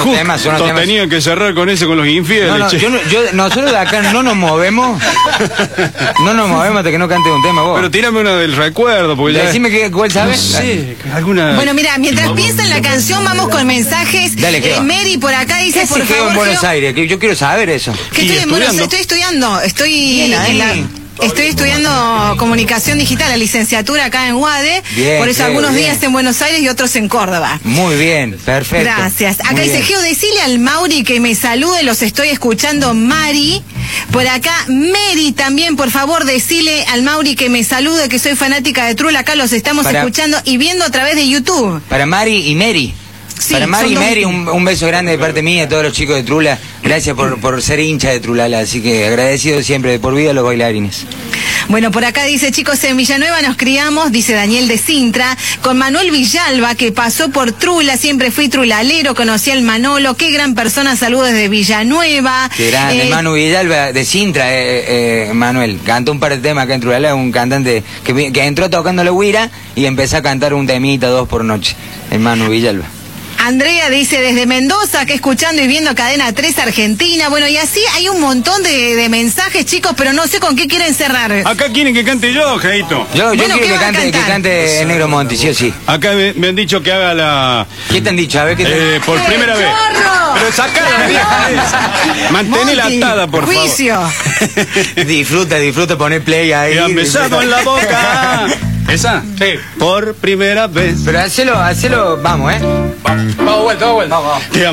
Justo tenían que cerrar con eso, con los infieles. Nosotros de acá no nos movemos. No nos movemos hasta que no cante un tema vos. Pero tírame uno del recuerdo, porque ya... Decime cuál sabes. Sí, alguna... Bueno, mira, mientras piensan la canción, vamos con mensajes. Dale, Mary por acá dice, por favor, en Buenos Aires? Que yo quiero saber eso. Que estoy estudiando. Estoy estudiando comunicación digital, la licenciatura acá en UADE. Bien, por eso algunos días en Buenos Aires y otros en Córdoba. Muy bien, perfecto. Gracias. Acá dice Geo, decile al Mauri que me salude, los estoy escuchando, Mari. Por acá, Mary también, por favor, decile al Mauri que me salude, que soy fanática de Trula. Acá los estamos escuchando y viendo a través de YouTube. Para Mari y Mary. Sí, para Mari y Mary, un beso grande de parte mía, a todos los chicos de Trula. Gracias por ser hincha de Trulala, así que agradecido siempre de por vida a los bailarines. Bueno, por acá dice, chicos, en Villanueva nos criamos, dice Daniel de Sintra, con Manuel Villalba, que pasó por Trula, siempre fui trulalero, conocí al Manolo, qué gran persona, saludos desde Villanueva. Qué grande, Manu Villalba de Sintra, Manuel, cantó un par de temas acá en Trulala, un cantante que entró tocando la güira y empezó a cantar un temita 2 por noche, el Manu Villalba. Andrea dice desde Mendoza, que escuchando y viendo Cadena 3 Argentina. Bueno, y así hay un montón de mensajes, chicos, pero no sé con qué quieren cerrar. Acá quieren que cante yo, Jaito. Yo quiero que cante el Negro Monti, sí o sí. Acá me han dicho que haga la... ¿Qué te han dicho? A ver, ¿qué te... por primera vez. Pero sacala la vieja esa. Mantenela atada, por juicio. favor. Disfruta, poner play ahí. Y ha besado en la boca. ¿Esa? Sí. Por primera vez. Pero hacelo, vamos, Vamos, vuelta. Vamos.